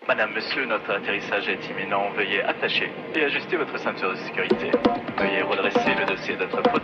Madame, monsieur, notre atterrissage est imminent. Veuillez attacher et ajuster votre ceinture de sécurité. Veuillez redresser le dossier de votre